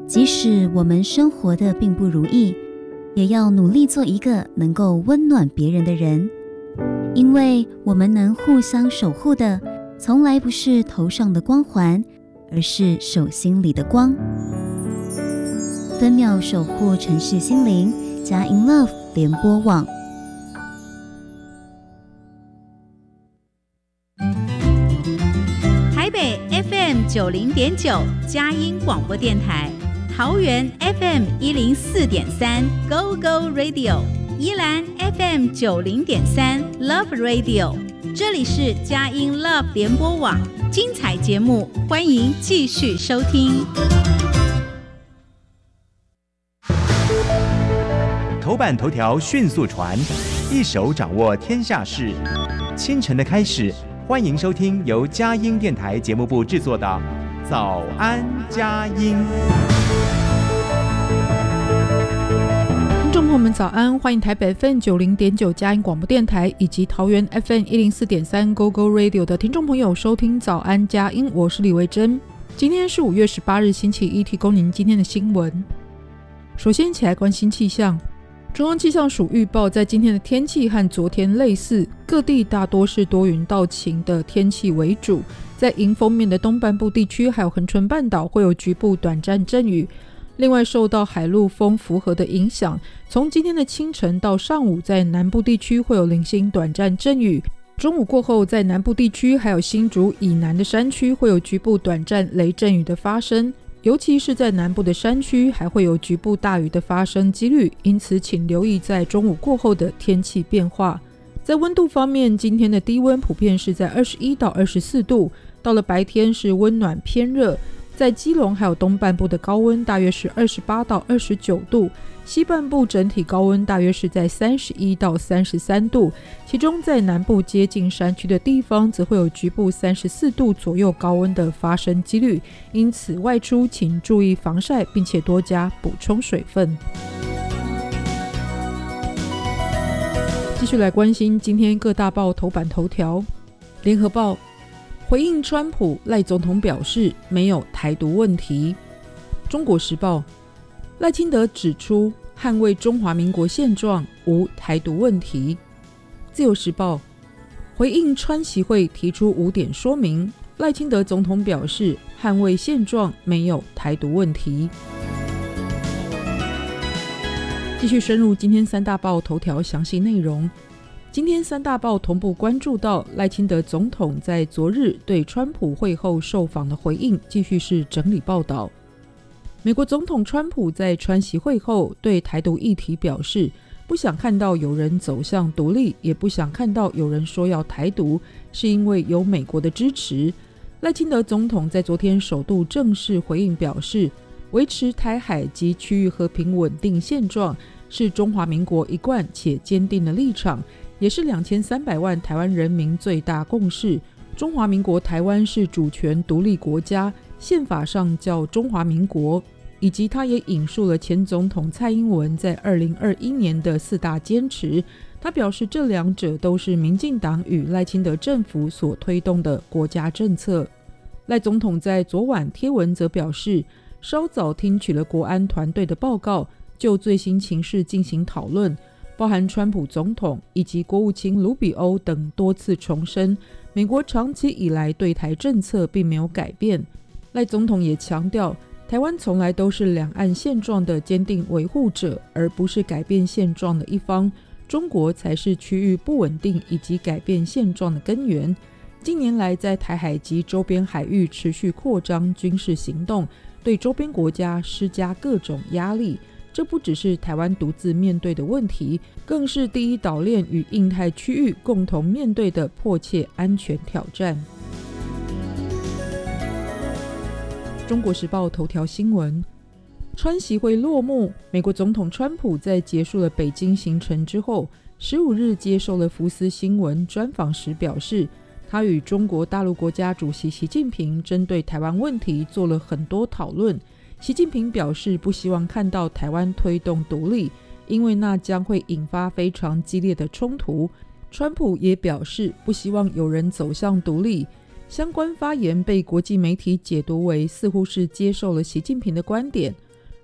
即使我们生活的并不如意，也要努力做一个能够温暖别人的人，因为我们能互相守护的，从来不是头上的光环，而是手心里的光。分秒守护城市心灵，佳音 Love 联播网。 台北 FM90.9 佳音广播电台，桃园 FM104.3 Go Go Radio， 宜兰 FM90.3 Love Radio， 这里是佳音 Love 联播网，精彩节目欢迎继续收听。 头版头条迅速传，一手掌握天下事。清晨的开始，欢迎收听由佳音电台节目部制作的《早安佳音》。 听众朋友们早安，欢迎台北 FM90.9 佳音广播电台以及桃园 FM104.3 Go Go Radio 的听众朋友收听早安佳音，我是李维珍。今天是5月18日星期一，提供您今天的新闻。首先一起来关心气象。中央气象署预报，在今天的天气和昨天类似，各地大多是多云到晴的天气为主，在迎风面的东半部地区还有恒春半岛会有局部短暂阵雨。另外受到海陆风符合的影响，从今天的清晨到上午，在南部地区会有零星短暂阵雨，中午过后在南部地区还有新竹以南的山区会有局部短暂雷阵雨的发生，尤其是在南部的山区还会有局部大雨的发生几率，因此请留意在中午过后的天气变化。在温度方面，今天的低温普遍是在21到24度，到了白天是温暖偏热，在基隆还有东半部的高温大约是28到29度，西半部整体高温大约是在31到33度，其中在南部接近山区的地方则会有局部34度左右高温的发生几率，因此外出请注意防晒，并且多加补充水分。继续来关心今天各大报头版头条。联合报回应川普，赖总统表示没有台独问题。中国时报赖清德指出捍卫中华民国现状，无台独问题。自由时报回应川习会提出5点说明，赖清德总统表示捍卫现状，没有台独问题。继续深入今天三大报头条详细内容。今天三大报同步关注到赖清德总统在昨日对川普会后受访的回应，继续是整理报道。美国总统川普在川习会后对台独议题表示，不想看到有人走向独立，也不想看到有人说要台独，是因为有美国的支持。赖清德总统在昨天首度正式回应表示，维持台海及区域和平稳定现状是中华民国一贯且坚定的立场，也是2300万台湾人民最大共识。中华民国台湾是主权独立国家，宪法上叫中华民国，以及他也引述了前总统蔡英文在2021年的4大坚持。他表示这两者都是民进党与赖清德政府所推动的国家政策。赖总统在昨晚贴文则表示，稍早听取了国安团队的报告，就最新情势进行讨论，包含川普总统以及国务卿卢比欧等多次重申，美国长期以来对台政策并没有改变。赖总统也强调，台湾从来都是两岸现状的坚定维护者，而不是改变现状的一方，中国才是区域不稳定以及改变现状的根源。近年来在台海及周边海域持续扩张军事行动，对周边国家施加各种压力，这不只是台湾独自面对的问题，更是第一岛链与印太区域共同面对的迫切安全挑战。中国时报头条新闻，川习会落幕，美国总统川普在结束了北京行程之后，15日接受了福斯新闻专访时表示，他与中国大陆国家主席习近平针对台湾问题做了很多讨论。习近平表示不希望看到台湾推动独立，因为那将会引发非常激烈的冲突。川普也表示不希望有人走向独立。相关发言被国际媒体解读为似乎是接受了习近平的观点。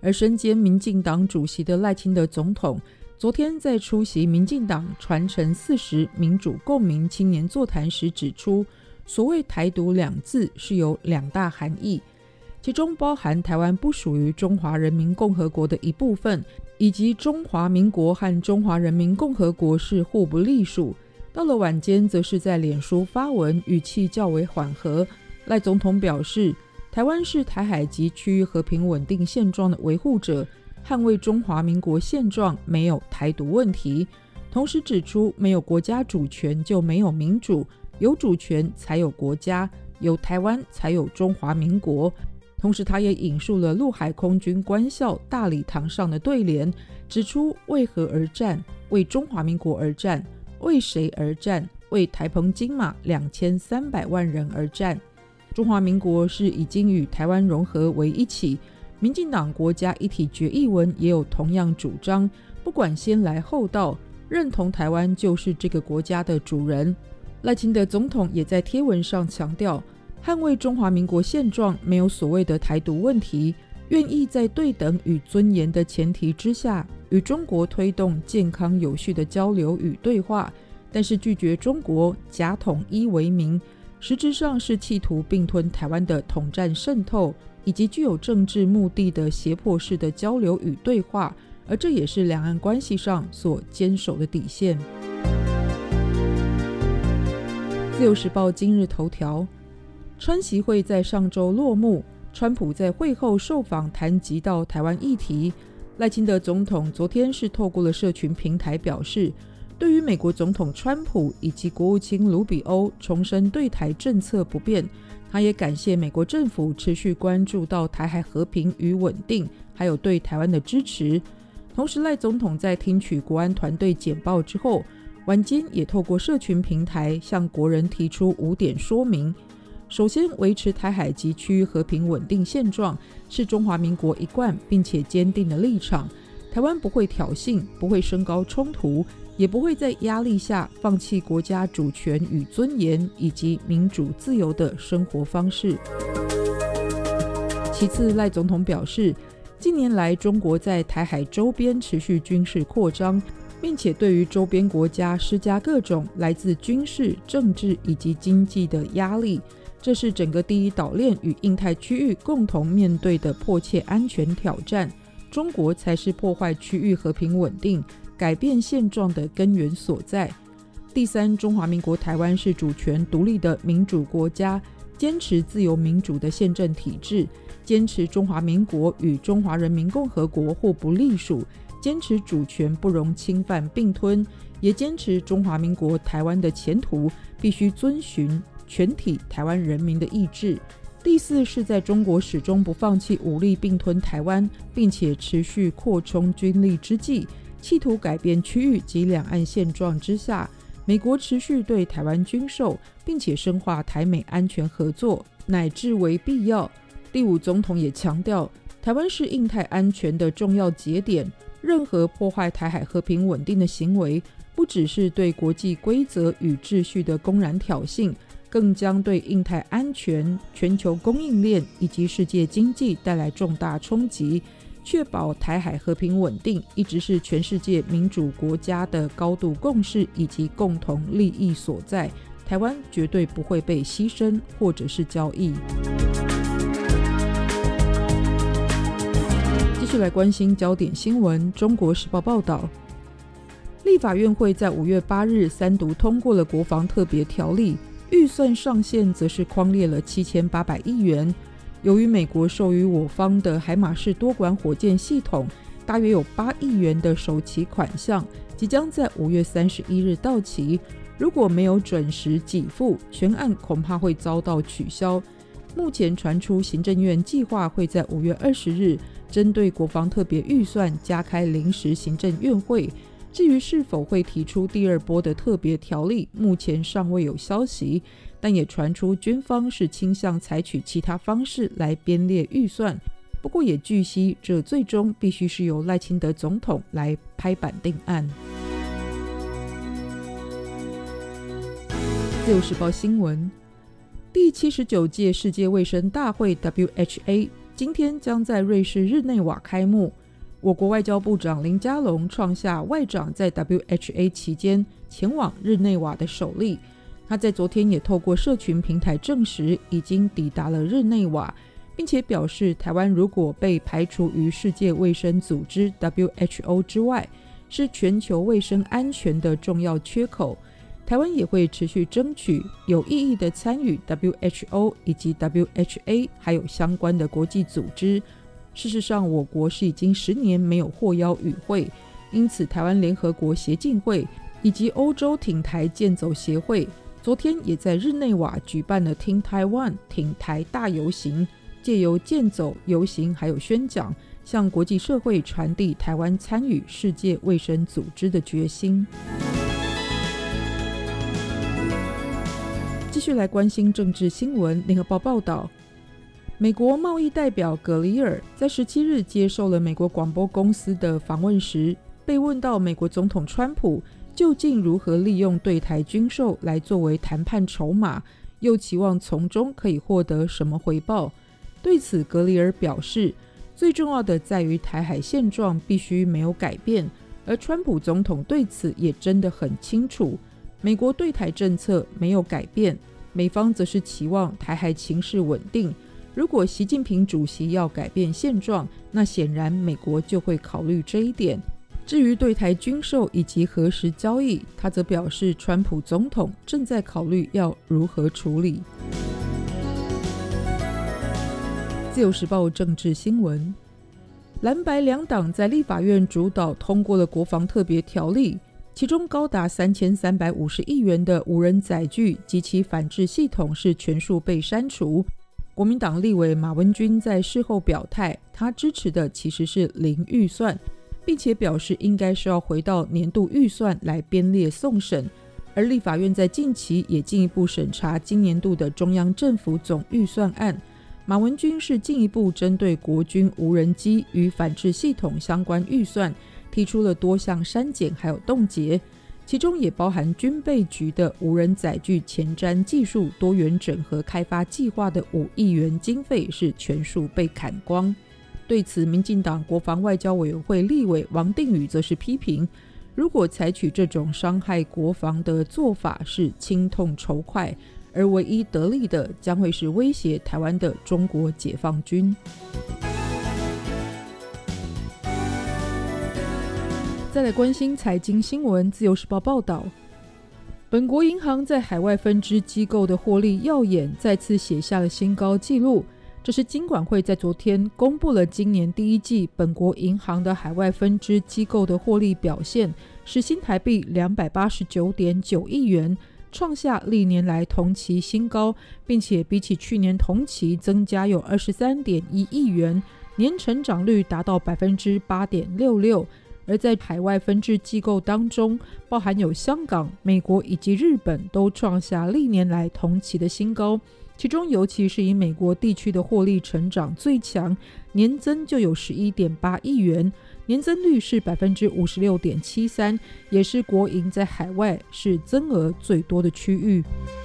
而身兼民进党主席的赖清德总统昨天在出席民进党传承40民主共鸣青年座谈时指出，所谓台独2字是有2大含义，其中包含台湾不属于中华人民共和国的一部分，以及中华民国和中华人民共和国是互不隶属。到了晚间则是在脸书发文，语气较为缓和。赖总统表示，台湾是台海及区域和平稳定现状的维护者，捍卫中华民国现状，没有台独问题。同时指出，没有国家主权就没有民主，有主权才有国家，有台湾才有中华民国。同时他也引述了陆海空军官校大礼堂上的对联，指出为何而战，为中华民国而战，为谁而战，为台澎金马2300万人而战。中华民国是已经与台湾融合为一起，民进党国家一体决议文也有同样主张，不管先来后到，认同台湾就是这个国家的主人。赖清德总统也在贴文上强调，捍卫中华民国现状，没有所谓的台独问题，愿意在对等与尊严的前提之下，与中国推动健康有序的交流与对话，但是拒绝中国假统一为名，实质上是企图并吞台湾的统战渗透，以及具有政治目的的胁迫式的交流与对话，而这也是两岸关系上所坚守的底线。自由时报今日头条，川习会在上周落幕，川普在会后受访谈及到台湾议题。赖清德总统昨天是透过了社群平台表示，对于美国总统川普以及国务卿卢比欧重申对台政策不变，他也感谢美国政府持续关注到台海和平与稳定，还有对台湾的支持。同时赖总统在听取国安团队简报之后，晚间也透过社群平台向国人提出5点说明。首先，维持台海及区域和平稳定现状是中华民国一贯并且坚定的立场，台湾不会挑衅，不会升高冲突，也不会在压力下放弃国家主权与尊严以及民主自由的生活方式。其次，赖总统表示，近年来中国在台海周边持续军事扩张，并且对于周边国家施加各种来自军事、政治以及经济的压力，这是整个第一岛链与印太区域共同面对的迫切安全挑战。中国才是破坏区域和平稳定、改变现状的根源所在。第三，中华民国台湾是主权独立的民主国家，坚持自由民主的宪政体制，坚持中华民国与中华人民共和国互不隶属，坚持主权不容侵犯并吞，也坚持中华民国台湾的前途必须遵循全体台湾人民的意志。第四，是在中国始终不放弃武力并吞台湾，并且持续扩充军力之际，企图改变区域及两岸现状之下，美国持续对台湾军售，并且深化台美安全合作，乃至为必要。第五，总统也强调，台湾是印太安全的重要节点，任何破坏台海和平稳定的行为，不只是对国际规则与秩序的公然挑衅，更将对印太安全、全球供应链以及世界经济带来重大冲击。确保台海和平稳定一直是全世界民主国家的高度共识以及共同利益所在，台湾绝对不会被牺牲或者是交易。继续来关心焦点新闻。中国时报报道，立法院会在5月8日3读通过了国防特别条例，预算上限则是匡列了7800亿元。由于美国授予我方的海马式多管火箭系统大约有8亿元的首期款项，即将在5月31日到期，如果没有准时给付，全案恐怕会遭到取消。目前传出行政院计划会在5月20日针对国防特别预算加开临时行政院会，至于是否会提出第二波的特别条例，目前尚未有消息，但也传出军方是倾向采取其他方式来编列预算。不过也据悉，这最终必须是由赖清德总统来拍板定案。自由时报新闻，第79届世界卫生大会 WHA 今天将在瑞士日内瓦开幕。我国外交部长林佳龙创下外长在 WHA 期间前往日内瓦的首例。他在昨天也透过社群平台证实已经抵达了日内瓦，并且表示台湾如果被排除于世界卫生组织 WHO 之外，是全球卫生安全的重要缺口。台湾也会持续争取有意义的参与 WHO 以及 WHA 还有相关的国际组织。事实上，我国是已经10年没有获邀与会，因此台湾联合国协进会以及欧洲挺台健走协会昨天也在日内瓦举办了 Team Taiwan 挺台大游行，借由健走、游行还有宣讲，向国际社会传递台湾参与世界卫生组织的决心。继续来关心政治新闻。联合报报道，美国贸易代表葛里尔在17日接受了美国广播公司的访问时，被问到美国总统川普究竟如何利用对台军售来作为谈判筹码，又期望从中可以获得什么回报。对此，葛里尔表示，最重要的在于台海现状必须没有改变，而川普总统对此也真的很清楚。美国对台政策没有改变，美方则是期望台海情势稳定。如果习近平主席要改变现状，那显然美国就会考虑这一点。至于对台军售以及何时交易，他则表示川普总统正在考虑要如何处理。自由时报政治新闻，蓝白两党在立法院主导通过了国防特别条例，其中高达3350亿元的无人载具及其反制系统是全数被删除。国民党立委马文君在事后表态，他支持的其实是零预算，并且表示应该是要回到年度预算来编列送审。而立法院在近期也进一步审查今年度的中央政府总预算案，马文君是进一步针对国军无人机与反制系统相关预算提出了多项删减还有冻结，其中也包含军备局的无人载具前瞻技术多元整合开发计划的5亿元经费是全数被砍光。对此，民进党国防外交委员会立委王定宇则是批评，如果采取这种伤害国防的做法是轻痛仇快，而唯一得利的将会是威胁台湾的中国解放军。再来关心财经新闻。自由时报报道，本国银行在海外分支机构的获利耀眼，再次写下了新高纪录。这是金管会在昨天公布了今年第一季本国银行的海外分支机构的获利表现，是新台币289.9亿元，创下历年来同期新高，并且比起去年同期增加有23.1亿元，年成长率达到 8.66%。而在海外分支机构当中，包含有香港、美国以及日本都创下历年来同期的新高，其中尤其是以美国地区的获利成长最强，年增就有 11.8 亿元，年增率是 56.73%， 也是国银在海外是增额最多的区域。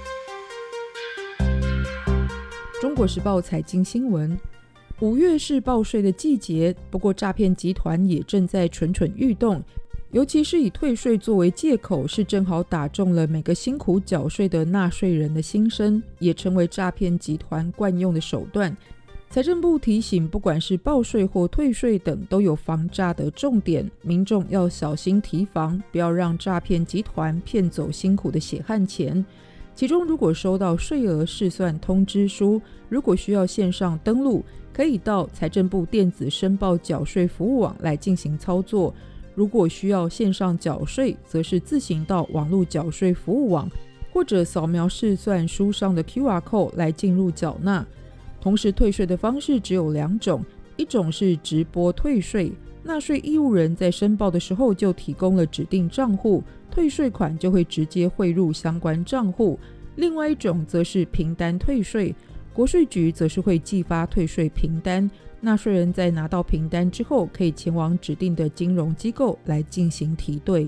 中国时报财经新闻，5月是报税的季节，不过诈骗集团也正在蠢蠢欲动，尤其是以退税作为借口，是正好打中了每个辛苦缴税的纳税人的心声，也成为诈骗集团惯用的手段。财政部提醒，不管是报税或退税等，都有防诈的重点，民众要小心提防，不要让诈骗集团骗走辛苦的血汗钱。其中，如果收到税额试算通知书，如果需要线上登录，可以到财政部电子申报缴税服务网来进行操作；如果需要线上缴税，则是自行到网络缴税服务网，或者扫描试算书上的 QR code 来进入缴纳。同时，退税的方式只有2种，一种是直播退税，纳税义务人在申报的时候就提供了指定账户，退税款就会直接汇入相关账户；另外一种则是凭单退税，国税局则是会寄发退税凭单，纳税人在拿到凭单之后，可以前往指定的金融机构来进行提兑。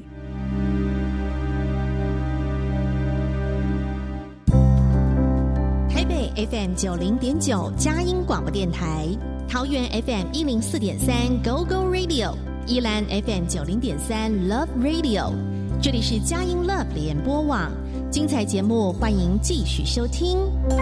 台北 FM 90.9佳音广播电台，桃园 FM 104.3 Go Go Radio， 宜兰 FM 90.3 Love Radio。这里是佳音 Love 联播网，精彩节目欢迎继续收听。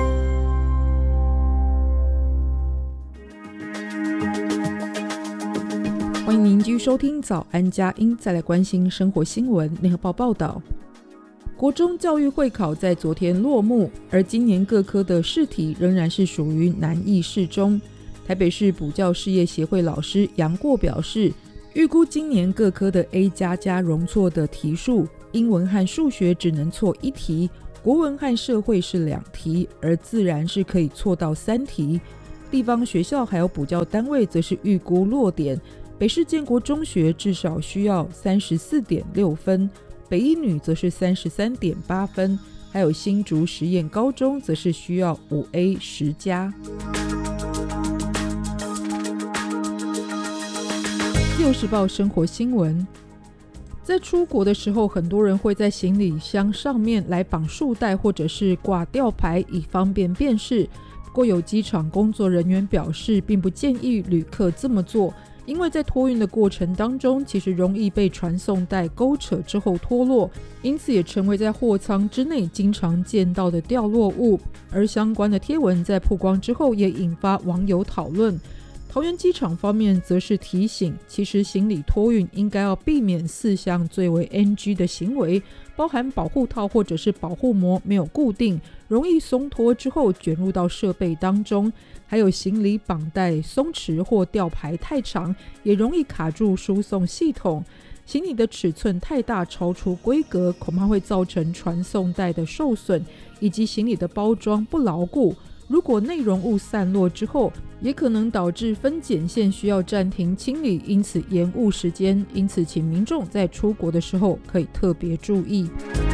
欢迎您继续收听早安佳音，再来关心生活新闻。联合报报道，国中教育会考在昨天落幕，而今年各科的试题仍然是属于难易适中。台北市补教事业协会老师杨过表示，预估今年各科的 A++ 容错的题数，英文和数学只能错1题，国文和社会是2题，而自然是可以错到3题。地方学校还有补教单位则是预估落点，北市建国中学至少需要 34.6 分，北一女则是 33.8 分，还有新竹实验高中则是需要 5A 10加。自由时报生活新闻，在出国的时候，很多人会在行李箱上面来绑束带或者是挂吊牌，以方便辨识。不过有机场工作人员表示，并不建议旅客这么做，因为在托运的过程当中，其实容易被传送带勾扯之后脱落，因此也成为在货舱之内经常见到的掉落物。而相关的贴文在曝光之后，也引发网友讨论。桃园机场方面则是提醒，其实行李托运应该要避免4项最为 NG 的行为，包含保护套或者是保护膜没有固定，容易松脱之后卷入到设备当中，还有行李绑带松弛或吊牌太长，也容易卡住输送系统。行李的尺寸太大超出规格，恐怕会造成传送带的受损，以及行李的包装不牢固。如果内容物散落之后，也可能导致分拣线需要暂停清理，因此延误时间。因此请民众在出国的时候可以特别注意。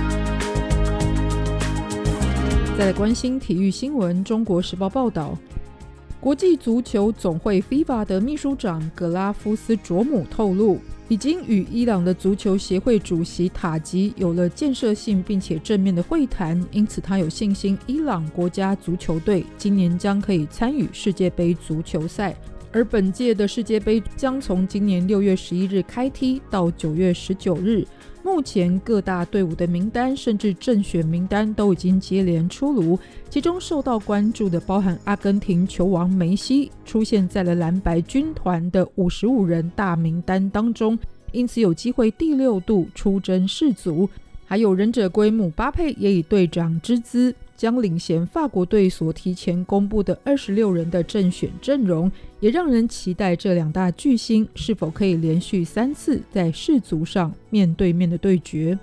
再来关心体育新闻，中国时报报道，国际足球总会 FIFA 的秘书长格拉夫斯卓姆透露，已经与伊朗的足球协会主席塔吉有了建设性并且正面的会谈，因此他有信心伊朗国家足球队今年将可以参与世界杯足球赛。而本届的世界杯将从今年6月11日开踢到9月19日，目前各大队伍的名单甚至正选名单都已经接连出炉，其中受到关注的包含阿根廷球王梅西出现在了蓝白军团的55人大名单当中，因此有机会第6度出征世足。还有忍者龟姆巴佩也以队长之姿将领衔法国队所提前公布的26人的正选阵容，也让人期待这2大巨星是否可以连续3次在世足上面对面的对决。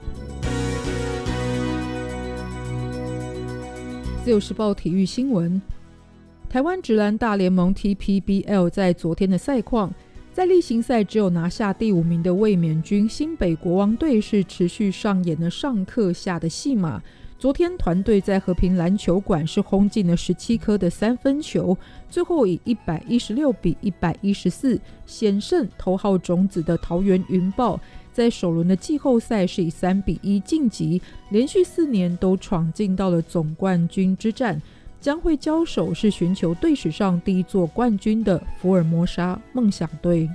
自由时报体育新闻，台湾职篮大联盟 TPBL 在昨天的赛况，在例行赛只有拿下第5名的卫冕军新北国王队是持续上演了上课下的戏码。昨天团队在和平篮球馆是轰进了17颗的3分球，最后以116比114险胜头号种子的桃园云豹，在首轮的季后赛是以3比1晋级，连续4年都闯进到了总冠军之战，将会交手是寻求队史上第1座冠军的福尔摩沙梦想队。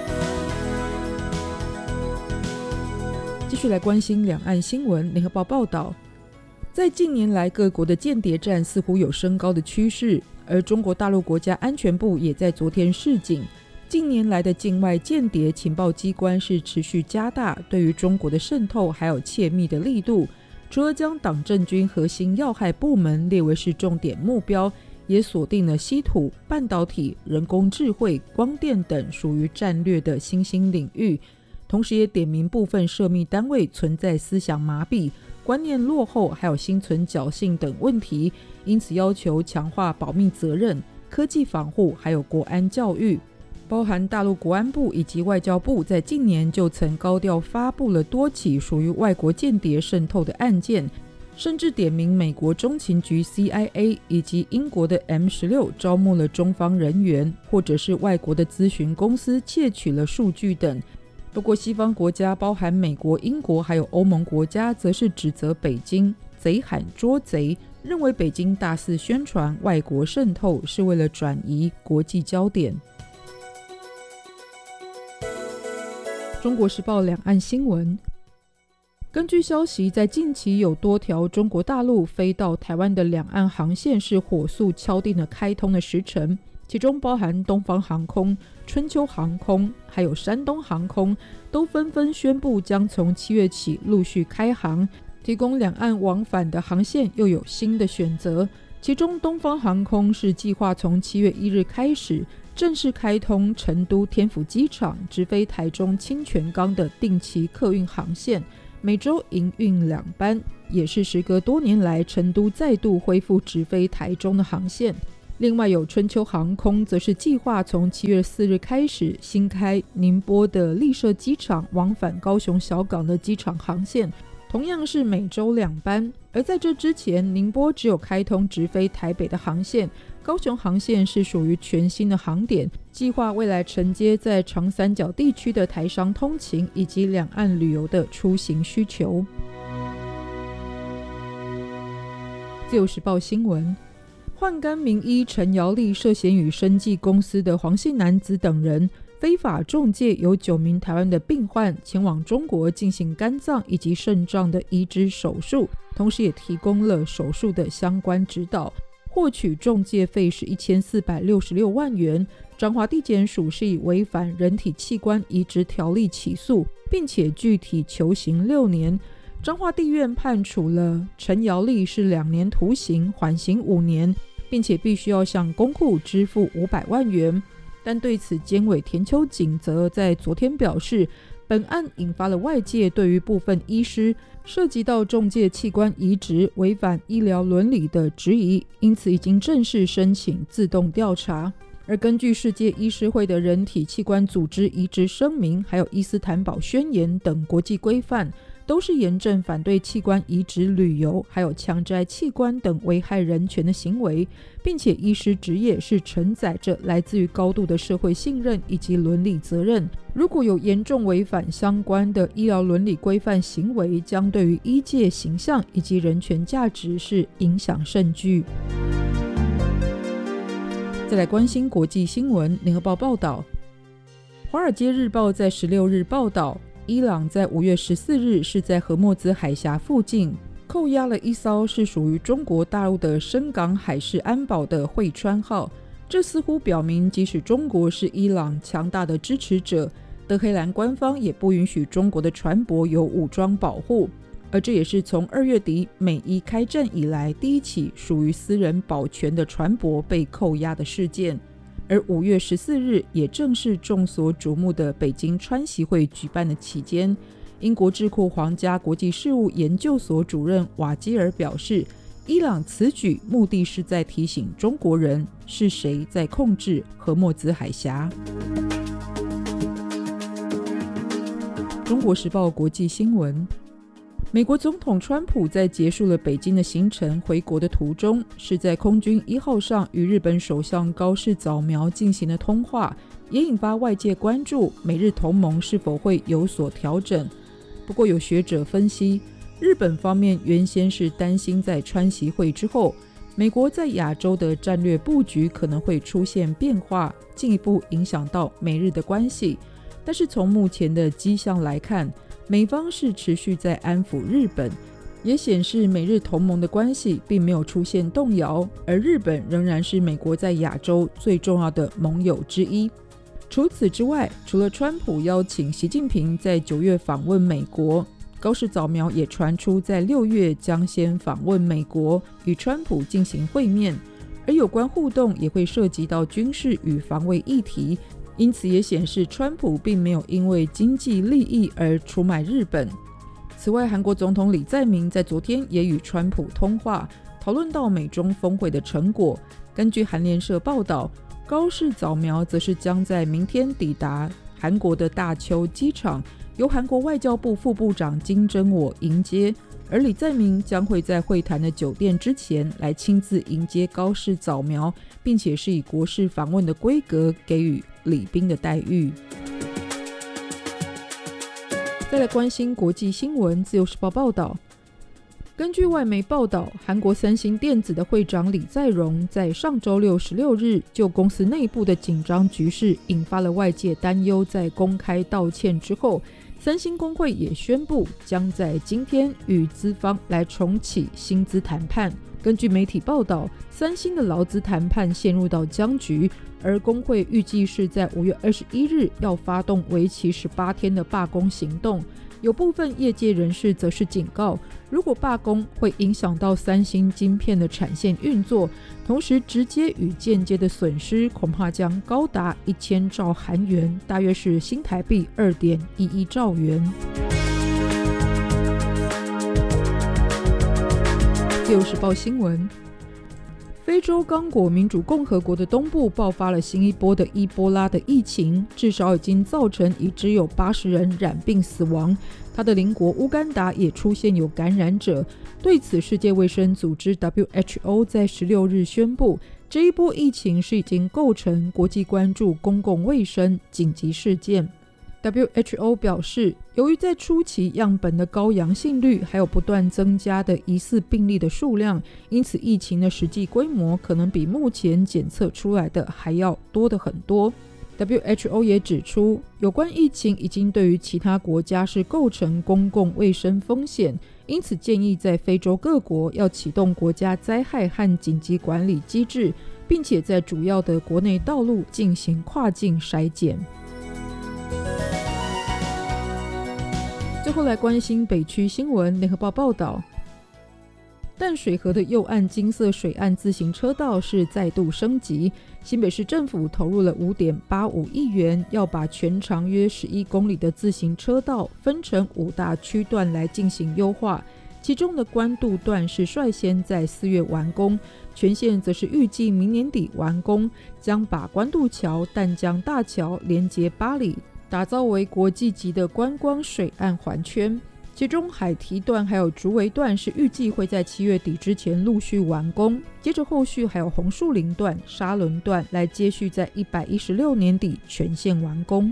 继续来关心两岸新闻，联合报报道，在近年来各国的间谍战似乎有升高的趋势，而中国大陆国家安全部也在昨天示警，近年来的境外间谍情报机关是持续加大对于中国的渗透还有窃密的力度，除了将党政军核心要害部门列为是重点目标，也锁定了稀土、半导体、人工智慧、光电等属于战略的新兴领域，同时也点名部分涉密单位存在思想麻痹、观念落后还有心存侥幸等问题，因此要求强化保密责任、科技防护还有国安教育。包含大陆国安部以及外交部在近年就曾高调发布了多起属于外国间谍渗透的案件，甚至点名美国中情局 CIA 以及英国的 M16 招募了中方人员，或者是外国的咨询公司窃取了数据等。不过西方国家包含美国、英国还有欧盟国家则是指责北京贼喊捉贼， 认为北京大肆宣传外国渗透是为了转移国际焦点。中国时报两岸新闻，根据消息，在近期有多条中国大陆飞到台湾的两岸航线是火速敲定了开通的时程，其中包含东方航空、春秋航空还有山东航空都纷纷宣布将从7月起陆续开航，提供两岸往返的航线又有新的选择。其中东方航空是计划从7月1日开始正式开通成都天府机场直飞台中清泉岗的定期客运航线，每周营运2班，也是时隔多年来成都再度恢复直飞台中的航线。另外有春秋航空则是计划从7月4日开始新开宁波的立社机场往返高雄小港的机场航线，同样是每周2班。而在这之前，宁波只有开通直飞台北的航线，高雄航线是属于全新的航点，计划未来承接在长三角地区的台商通勤以及两岸旅游的出行需求。自由时报新闻，换肝名医陈尧利涉嫌与生技公司的黄姓男子等人非法仲介有9名台湾的病患前往中国进行肝脏以及肾脏的移植手术，同时也提供了手术的相关指导，获取仲介费是1466万元。彰化地检署是以违反人体器官移植条例起诉，并且具体求刑6年。彰化地院判处了陈尧利是2年徒刑，缓刑5年，并且必须要向公库支付500万元。但对此，监委田秋瑾则在昨天表示，本案引发了外界对于部分医师涉及到仲介器官移植违反医疗伦理的质疑，因此已经正式申请自动调查。而根据世界医师会的人体器官组织移植声明，还有伊斯坦堡宣言等国际规范，都是严正反对器官移植、旅游还有强摘器官等危害人权的行为，并且医师职业是承载着来自于高度的社会信任以及伦理责任，如果有严重违反相关的医疗伦理规范行为，将对于医界形象以及人权价值是影响甚巨。再来关心国际新闻，联合报报道，华尔街日报在16日报道，伊朗在5月14日是在荷末兹海峡附近扣押了一艘是属于中国大陆的深港海事安保的惠川号，这似乎表明即使中国是伊朗强大的支持者，德黑兰官方也不允许中国的船舶有武装保护，而这也是从2月底美伊开战以来第一起属于私人保全的船舶被扣押的事件。而5月14日也正是众所瞩目的北京川习会举办的期间，英国智库皇家国际事务研究所主任瓦基尔表示，伊朗此举目的是在提醒中国人是谁在控制荷末兹海峡。中国时报国际新闻，美国总统川普在结束了北京的行程回国的途中，是在空军1号上与日本首相高市早苗进行了通话，也引发外界关注美日同盟是否会有所调整。不过有学者分析，日本方面原先是担心在川习会之后，美国在亚洲的战略布局可能会出现变化，进一步影响到美日的关系。但是从目前的迹象来看，美方是持续在安抚日本，也显示美日同盟的关系并没有出现动摇，而日本仍然是美国在亚洲最重要的盟友之一。除此之外，除了川普邀请习近平在9月访问美国，高市早苗也传出在6月将先访问美国，与川普进行会面，而有关互动也会涉及到军事与防卫议题，因此也显示川普并没有因为经济利益而出卖日本。此外，韩国总统李在明在昨天也与川普通话，讨论到美中峰会的成果。根据韩联社报道，高市早苗则是将在明天抵达韩国的大邱机场，由韩国外交部副部长金正我迎接，而李在明将会在会谈的酒店之前来亲自迎接高市早苗，并且是以国事访问的规格给予礼宾的待遇。再来关心国际新闻，自由时报报道， 根据外媒报道，韩国三星电子的会长李在镕在上周六16日就公司内部的紧张局势引发了外界担忧，在公开道歉之后，三星工会也宣布将在今天与资方来重启薪资谈判。根据媒体报道，三星的劳资谈判陷入到僵局，而工会预计是在5月21日要发动为期18天的罢工行动。有部分业界人士则是警告，如果罢工会影响到三星晶片的产线运作，同时直接与间接的损失恐怕将高达1000兆韩元，大约是新台币2.11兆元。自由时报新闻，非洲刚果民主共和国的东部爆发了新一波的伊波拉的疫情，至少已经造成已知有80人染病死亡。它的邻国乌干达也出现有感染者。对此，世界卫生组织 WHO 在16日宣布，这一波疫情是已经构成国际关注公共卫生紧急事件。WHO 表示，由于在初期样本的高阳性率，还有不断增加的疑似病例的数量，因此疫情的实际规模可能比目前检测出来的还要多得很多。WHO 也指出，有关疫情已经对于其他国家是构成公共卫生风险，因此建议在非洲各国要启动国家灾害和紧急管理机制，并且在主要的国内道路进行跨境筛检。最后来关心北区新闻，联合报报道，淡水河的右岸金色水岸自行车道是再度升级，新北市政府投入了 5.85 亿元，要把全长约11公里的自行车道分成5大区段来进行优化，其中的关渡段是率先在4月完工，全线则是预计明年底完工，将把关渡桥、淡江大桥连接八里，打造为国际级的观光水岸环圈。其中海堤段还有竹围段是预计会在7月底之前陆续完工，接着后续还有红树林段、沙仑段来接续在116年底全线完工。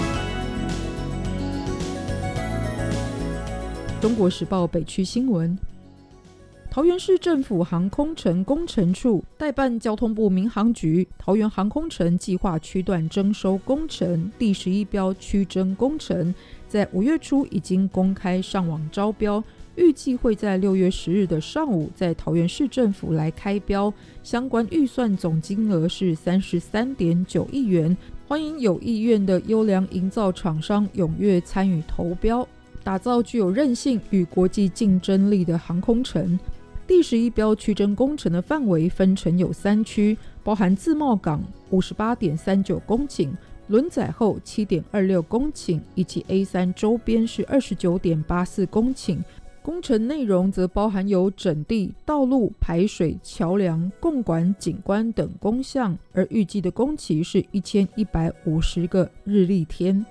中国时报北区新闻，桃园市政府航空城工程处代办交通部民航局桃园航空城计划区段征收工程第11标区征工程，在5月初已经公开上网招标，预计会在6月10日的上午在桃园市政府来开标，相关预算总金额是 33.9 亿元，欢迎有意愿的优良营造厂商踊跃参与投标，打造具有韧性与国际竞争力的航空城。第11标区征工程的范围分成有3区，包含自贸港 58.39 公顷，轮载后 7.26 公顷，以及 A3 周边是 29.84 公顷。工程内容则包含有整地、道路、排水、桥梁、共管、景观等工项，而预计的工期是1150个日历天。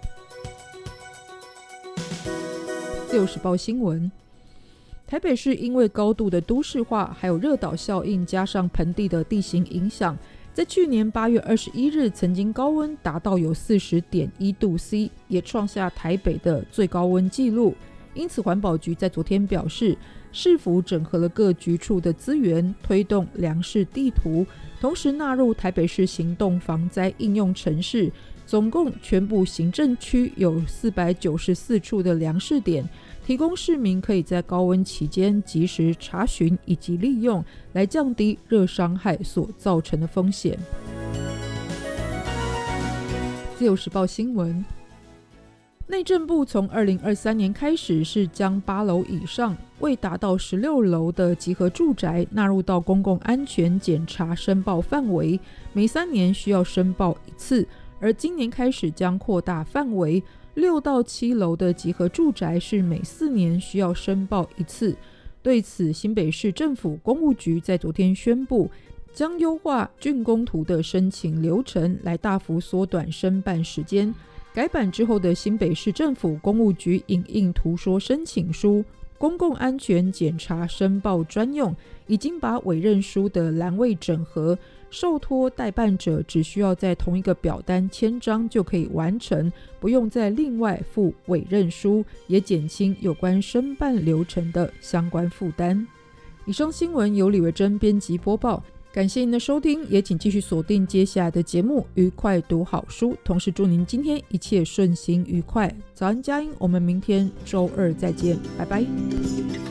自由时报新闻，台北市因为高度的都市化，还有热岛效应，加上盆地的地形影响，在去年8月21日曾经高温达到有 40.1 度 C， 也创下台北的最高温纪录。因此环保局在昨天表示，市府整合了各局处的资源，推动粮食地图，同时纳入台北市行动防灾应用程式，总共全部行政区有494处的粮食点，提供市民可以在高温期间及时查询以及利用，来降低热伤害所造成的风险。自由时报新闻，内政部从2023年开始是将8楼以上未达到16楼的集合住宅纳入到公共安全检查申报范围，每3年需要申报一次，而今年开始将扩大范围，6到7楼的集合住宅是每4年需要申报一次。对此，新北市政府公务局在昨天宣布，将优化竣工图的申请流程，来大幅缩短申办时间。改版之后的新北市政府公务局影印图说申请书、公共安全检查申报专用，已经把委任书的栏位整合， 受托代办者只需要在同一个表单签章就可以完成，不用再另外附委任书，也减轻有关申办流程的相关负担。以上新闻由李维珍编辑播报，感谢您的收听，也请继续锁定接下来的节目，愉快读好书。同时祝您今天一切顺心愉快。早安佳音，我们明天周二再见，拜拜。